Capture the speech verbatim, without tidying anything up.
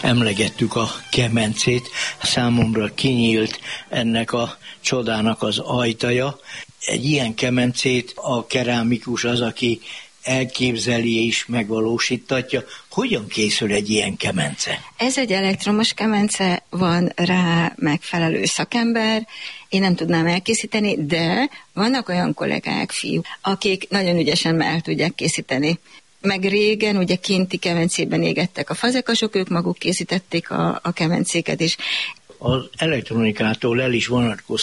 emlegettük a kemencét, számomra kinyílt ennek a csodának az ajtaja. Egy ilyen kemencét a kerámikus az, aki elképzeli és megvalósítatja. Hogyan készül egy ilyen kemence? Ez egy elektromos kemence, van rá megfelelő szakember, én nem tudnám elkészíteni, de vannak olyan kollégák, fiúk, akik nagyon ügyesen el tudják készíteni. Meg régen ugye kinti kemencében égettek a fazekasok, ők maguk készítették a, a kemencéket is. Az elektronikától el is vonatkoztatjuk